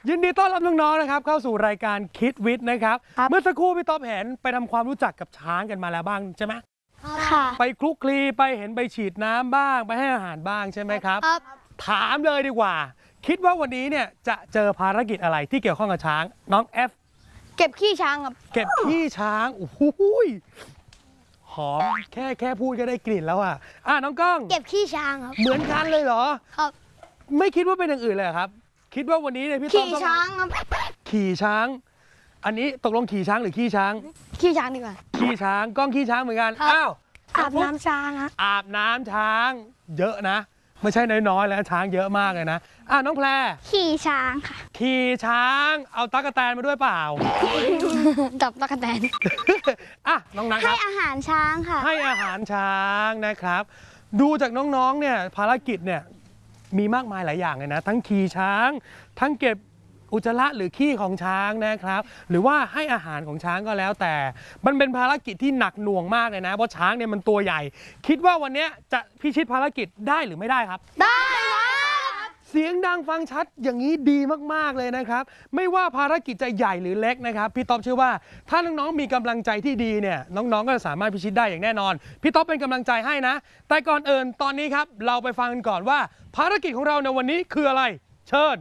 ยินดีต้อนรับน้องๆนะครับเข้าสู่รายการคิดวิทย์นะครับเมื่อสักครู่พี่ต๊อบเห็นไปทำความรู้จักกับช้างกันมาแล้วบ้างใช่ไหมค่ะไปคลุกคลีไปเห็นไปฉีดน้ำบ้างไปให้อาหารบ้างใช่ไหมครับถามเลยดีกว่าคิดว่าวันนี้เนี่ยจะเจอภารกิจอะไรที่เกี่ยวข้องกับช้างน้องเอฟเก็บขี้ช้างครับเก็บขี้ช้างโอ้โหหอมแค่พูดก็ได้กลิ่นแล้วอ่ะน้องก้องเก็บขี้ช้างครับเหมือนกันเลยเหรอครับไม่คิดว่าเป็นอย่างอื่นเลยครับคิดว่าวันนี้เนี่ยพี่ต้อมขี่ช้างครับขี่ช้างอันนี้ตกลงขี่ช้างหรือขี้ช้างขี้ช้างดีกว่าขี้ช้างก้องขี้ช้างเหมือนกันอาบน้ำช้างฮะอาบน้ำช้างเยอะนะไม่ใช่น้อยๆแล้วช้างเยอะมากเลยนะน้องแพรขี่ช้างค่ะขี่ช้างเอาตั๊กแตนมาด้วยเปล่าจับตั๊กแตนน้องนัทครับให้อาหารช้างค่ะให้อาหารช้างนะครับดูจากน้องๆเนี่ยภารกิจเนี่ยมีมากมายหลายอย่างเลยนะทั้งขี่ช้างทั้งเก็บอุจจาระหรือขี้ของช้างนะครับหรือว่าให้อาหารของช้างก็แล้วแต่มันเป็นภารกิจที่หนักหน่วงมากเลยนะเพราะช้างเนี่ยมันตัวใหญ่คิดว่าวันนี้จะพิชิตภารกิจได้หรือไม่ได้ครับได้เสียงดังฟังชัดอย่างนี้ดีมากๆเลยนะครับไม่ว่าภารกิจจะใหญ่หรือเล็กนะครับพี่ต๊อบเชื่อว่าถ้าน้องๆมีกำลังใจที่ดีเนี่ยน้องๆก็สามารถพิชิตได้อย่างแน่นอนพี่ต๊อบเป็นกำลังใจให้นะแต่ก่อนอื่นตอนนี้ครับเราไปฟังกันก่อนว่าภารกิจของเราในวันนี้คืออะไรเชิญ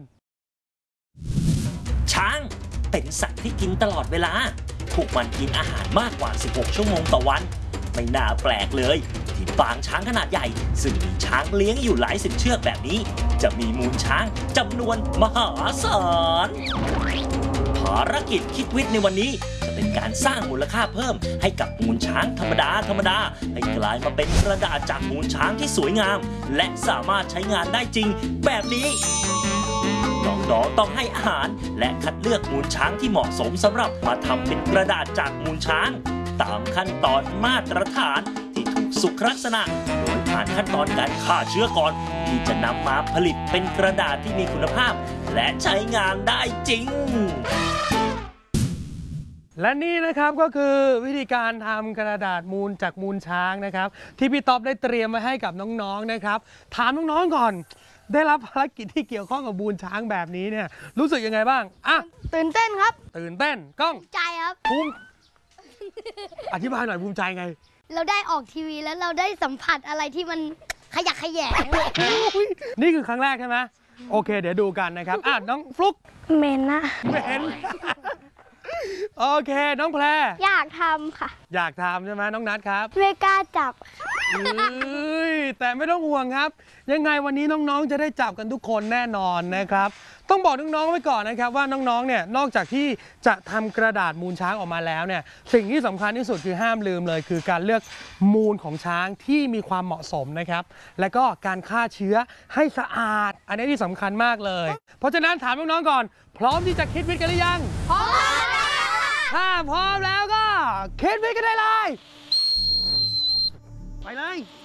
ช้างเป็นสัตว์ที่กินตลอดเวลาพวกมันกินอาหารมากกว่า16ชั่วโมงต่อวันไม่น่าแปลกเลยที่บางช้างขนาดใหญ่ซึ่งมีช้างเลี้ยงอยู่หลายสิบเชือกแบบนี้จะมีมูลช้างจำนวนมหาศาลภารกิจคิดวิทย์ในวันนี้จะเป็นการสร้างมูลค่าเพิ่มให้กับมูลช้างธรรมดาให้กลายมาเป็นกระดาษจากมูลช้างที่สวยงามและสามารถใช้งานได้จริงแบบนี้น้องๆต้องให้อาหารและคัดเลือกมูลช้างที่เหมาะสมสำหรับมาทำเป็นกระดาษจากมูลช้างตามขั้นตอนมาตรฐานที่ถูกสุขลักษณะโดยผ่านขั้นตอนการฆ่าเชื้อก่อนที่จะนำมาผลิตเป็นกระดาษที่มีคุณภาพและใช้งานได้จริงและนี่นะครับก็คือวิธีการทำกระดาษมูลจากมูลช้างนะครับที่พี่ต๊อบได้เตรียมไว้ให้กับน้องๆนะครับถามน้องๆก่อนได้รับภารกิจที่เกี่ยวข้องกับมูลช้างแบบนี้เนี่ยรู้สึกยังไงบ้างตื่นเต้นครับตื่นเต้นก้องใจครับภูมิอธิบายหน่อยภูมิใจไงเราได้ออกทีวีแล้วเราได้สัมผัสอะไรที่มันขยักขยแยงนี่คือครั้งแรกใช่ไหมโอเคเดี๋ยวดูกันนะครับน้องฟลุ๊กเมนนะเมนโอเคน้องแพรอยากทำค่ะอยากทำใช่ไหมน้องนัทครับไม่กล้าจับแต่ไม่ต้องห่วงครับยังไงวันนี้น้องๆจะได้จับกันทุกคนแน่นอนนะครับต้องบอกน้องๆไว้ก่อนนะครับว่าน้องๆเนี่ยนอกจากที่จะทำกระดาษมูลช้างออกมาแล้วเนี่ยสิ่งที่สำคัญที่สุดคือห้ามลืมเลยคือการเลือกมูลของช้างที่มีความเหมาะสมนะครับและก็การฆ่าเชื้อให้สะอาดอันนี้ที่สำคัญมากเลยเพราะฉะนั้นถามน้องๆก่อนพร้อมที่จะคิดวิทย์กันหรือยังพร้อมถ้าพร้อมแล้วก็คิดวิทย์กันได้เลยไปเลย